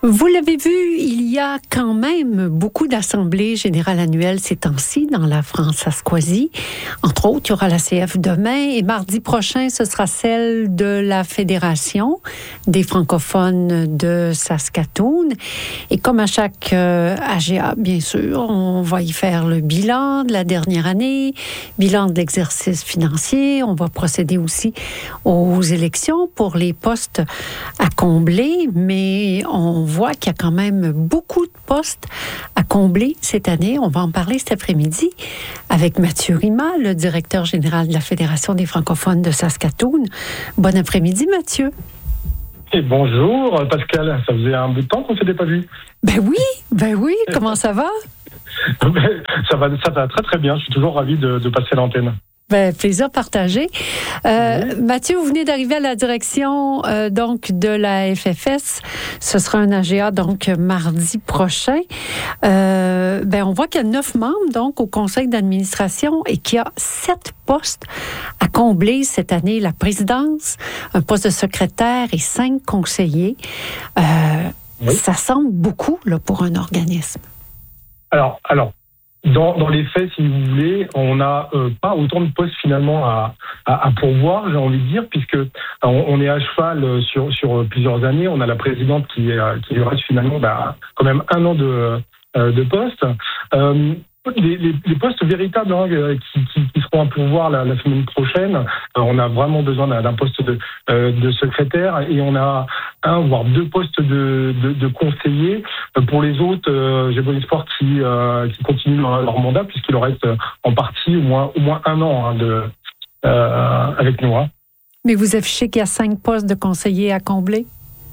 Vous l'avez vu, il y a quand même beaucoup d'assemblées générales annuelles ces temps-ci dans la France-Asquasie. Entre autres, il y aura la CF demain et mardi prochain, ce sera celle de la Fédération des francophones de Saskatoon. Et comme à chaque AGA, bien sûr, on va y faire le bilan de la dernière année, bilan de l'exercice financier. On va procéder aussi aux élections pour les postes à combler, mais on voit qu'il y a quand même beaucoup de postes à combler cette année. On va en parler cet après-midi avec Mathieu Rima, le directeur général de la Fédération des francophones de Saskatoon. Bon après-midi, Mathieu. Et bonjour, Pascal. Ça faisait un bout de temps qu'on ne s'était pas vu. Ben oui. Comment ça va? Ça va très très bien. Je suis toujours ravi de passer l'antenne. Ben, plaisir partagé. Mathieu, vous venez d'arriver à la direction donc de la FFS. Ce sera un AGA donc mardi prochain. On voit qu'il y a 9 membres donc au conseil d'administration et qu'il y a 7 postes à combler cette année. La présidence, un poste de secrétaire et 5 conseillers. Ça semble beaucoup là, pour un organisme. Alors. Dans les faits, si vous voulez, on n'a pas autant de postes finalement à pourvoir, j'ai envie de dire, puisque on est à cheval sur plusieurs années. On a la présidente qui lui reste finalement quand même 1 an de poste. Les postes véritables qui seront à pourvoir la semaine prochaine, on a vraiment besoin d'un poste de secrétaire et on a 1 voire 2 postes de conseillers. Pour les autres, j'ai bon espoir qu'ils continuent leur mandat puisqu'il leur reste en partie au moins 1 an avec nous. Mais vous affichez qu'il y a 5 postes de conseillers à combler?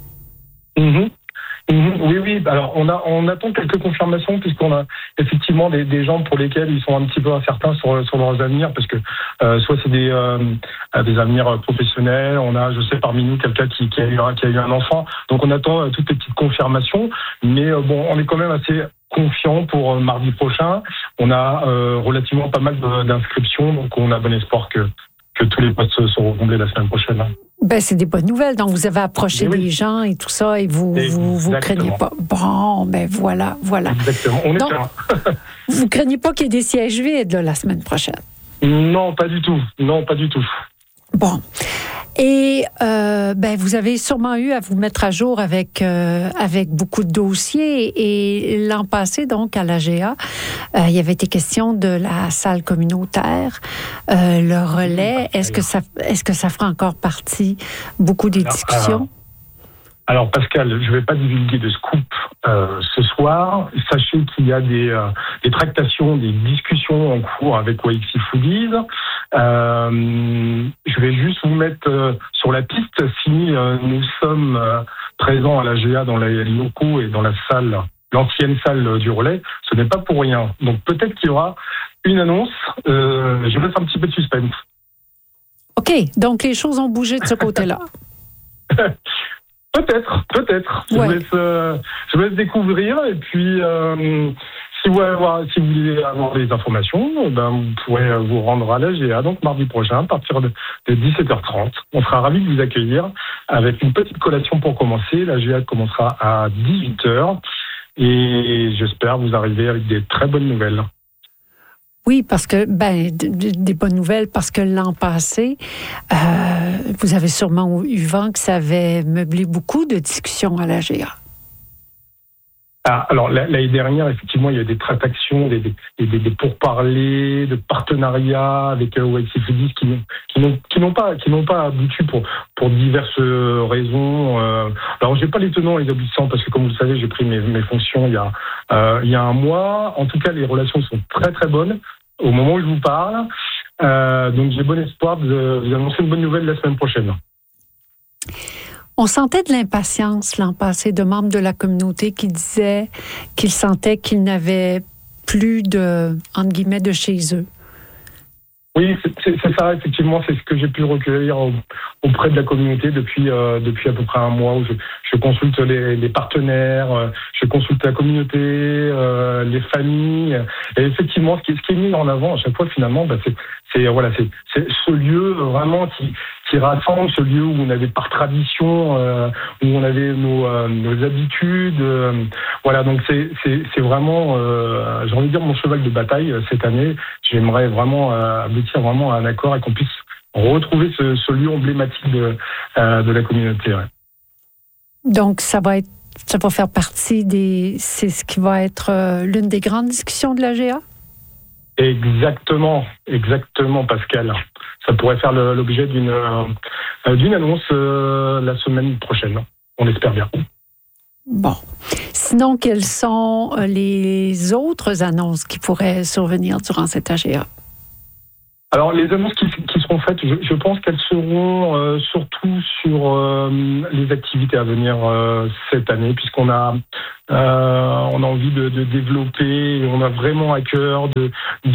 Oui. Alors, on attend quelques confirmations puisqu'on a effectivement des gens pour lesquels ils sont un petit peu incertains sur leurs avenirs parce que soit c'est des avenirs professionnels. On a, je sais, parmi nous quelqu'un qui a eu un enfant. Donc, on attend toutes les petites confirmations. Mais on est quand même assez confiant pour mardi prochain. On a relativement pas mal d'inscriptions. Donc, on a bon espoir que tous les postes seront comblés la semaine prochaine. C'est des bonnes nouvelles. Donc, vous avez approché des gens et tout ça et vous craignez pas. Bon, voilà. Exactement. On est donc, vous craignez pas qu'il y ait des sièges vides là, la semaine prochaine? Non, pas du tout. Bon. Et vous avez sûrement eu à vous mettre à jour avec beaucoup de dossiers. Et l'an passé, donc, à l'AGA, il y avait été question de la salle communautaire, le relais. Est-ce que ça fera encore partie beaucoup des discussions? Alors Pascal, je ne vais pas divulguer de scoop ce soir. Sachez qu'il y a des tractations, des discussions en cours avec YXI Foodies. Je vais juste vous mettre sur la piste si nous sommes présents à l'AGA dans les locaux et dans la salle, l'ancienne salle du relais. Ce n'est pas pour rien. Donc peut-être qu'il y aura une annonce. Je laisse un petit peu de suspense. OK. Donc les choses ont bougé de ce côté-là. Peut-être. Ouais. Je vous laisse découvrir et puis si vous voulez avoir des informations, vous pourrez vous rendre à l'AGA donc mardi prochain à partir de 17h30. On sera ravis de vous accueillir avec une petite collation pour commencer. L'AGA commencera à 18h et j'espère vous arriver avec des très bonnes nouvelles. Oui, parce que, des bonnes nouvelles, parce que l'an passé, vous avez sûrement eu vent que ça avait meublé beaucoup de discussions à l'AGA. Alors, l'année dernière, effectivement, il y a des tractations, des pourparlers, de partenariats avec YXI Foodies qui n'ont pas abouti pour diverses raisons. Alors, j'ai pas les tenants et les aboutissants parce que, comme vous le savez, j'ai pris mes fonctions il y a 1 mois. En tout cas, les relations sont très très bonnes au moment où je vous parle. Donc, j'ai bon espoir de vous annoncer une bonne nouvelle la semaine prochaine. On sentait de l'impatience l'an passé de membres de la communauté qui disaient qu'ils sentaient qu'ils n'avaient plus entre guillemets, de chez eux. Oui, c'est ça, effectivement, c'est ce que j'ai pu recueillir auprès de la communauté depuis à peu près 1 mois où je consulte les partenaires, je consulte la communauté, les familles. Et effectivement, ce qui est mis en avant à chaque fois, finalement, c'est ce lieu vraiment qui rassemble, ce lieu où on avait par tradition, où on avait nos habitudes. Voilà, donc c'est vraiment, j'ai envie de dire, mon cheval de bataille cette année. J'aimerais vraiment aboutir vraiment à un accord et qu'on puisse retrouver ce lieu emblématique de la communauté. Ouais. Donc, ça va faire partie c'est ce qui va être l'une des grandes discussions de l'AGA? Exactement, Pascal. Ça pourrait faire l'objet d'une annonce la semaine prochaine. On espère bien. Bon. Sinon, quelles sont les autres annonces qui pourraient survenir durant cette AGA? Alors, les annonces qui seront faites, je pense qu'elles seront surtout sur les activités à venir cette année, puisqu'on a envie de développer, on a vraiment à cœur de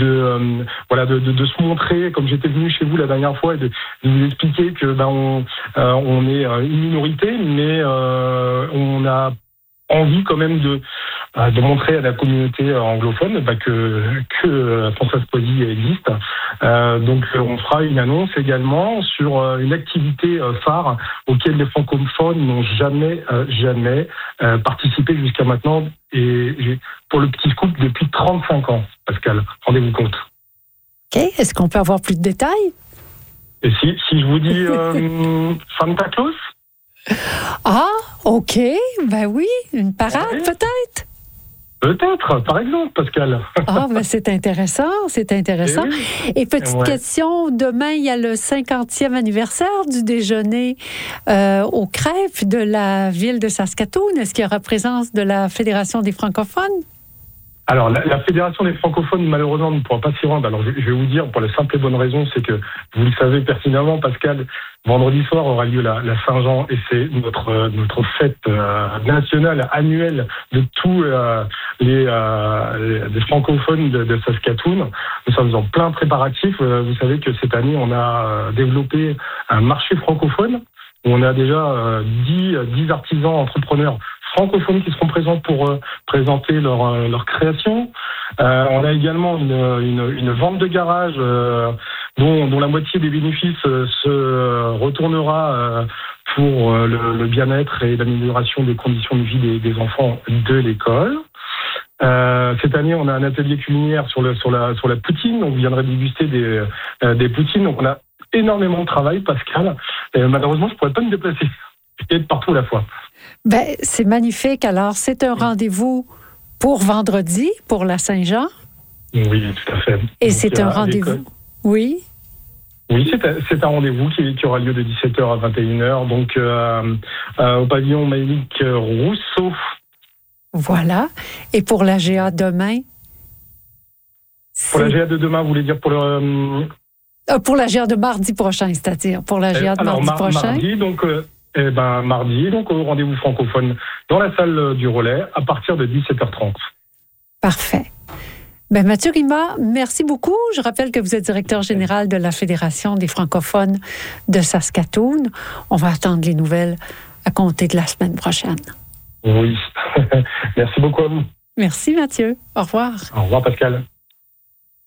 se montrer, comme j'étais venu chez vous la dernière fois, et de vous expliquer que on est une minorité, mais on a envie quand même de montrer à la communauté anglophone que Françoise Poisy existe. Donc on fera une annonce également sur une activité phare auquel les francophones n'ont jamais participé jusqu'à maintenant. Et pour le petit scoop, depuis 35 ans, Pascal, rendez-vous compte. OK. Est-ce qu'on peut avoir plus de détails? Et si je vous dis Santa Claus? Ah, OK. Ben oui, une parade peut-être? Peut-être, par exemple, Pascal. Ah, ben c'est intéressant. Et petite question, demain, il y a le 50e anniversaire du déjeuner aux crêpes de la ville de Saskatoon. Est-ce qu'il y aura présence de la Fédération des francophones? Alors, la Fédération des francophones, malheureusement, ne pourra pas s'y rendre. Alors, je vais vous dire, pour la simple et bonne raison, c'est que, vous le savez pertinemment, Pascal, vendredi soir aura lieu la Saint-Jean, et c'est notre fête nationale, annuelle, de tous les francophones de Saskatoon. Nous sommes en plein préparatif. Vous savez que cette année, on a développé un marché francophone, où on a déjà 10 artisans entrepreneurs francophones qui seront présents pour présenter leur création. On a également une vente de garage dont la moitié des bénéfices se retournera pour le bien-être et l'amélioration des conditions de vie des enfants de l'école. Cette année, on a un atelier culinaire sur la poutine. Donc, vous viendrez déguster des poutines. Donc, on a énormément de travail, Pascal. Et malheureusement, je ne pourrais pas me déplacer et être partout à la fois. Ben, c'est magnifique. Alors, c'est un rendez-vous pour vendredi, pour la Saint-Jean? Oui, tout à fait. Et donc, c'est un rendez-vous? Oui? Oui, c'est un rendez-vous qui aura lieu de 17h à 21h, donc au pavillon Maïlik Rousseau. Voilà. Et pour la GA demain? Pour la GA de demain, vous voulez dire pour le... pour la GA de mardi prochain, c'est-à-dire pour la GA de mardi prochain? Mardi, donc au rendez-vous francophone dans la salle du Relais à partir de 17h30. Parfait. Mathieu Rima, merci beaucoup. Je rappelle que vous êtes directeur général de la Fédération des francophones de Saskatoon. On va attendre les nouvelles à compter de la semaine prochaine. Oui. Merci beaucoup à vous. Merci Mathieu. Au revoir. Au revoir Pascal.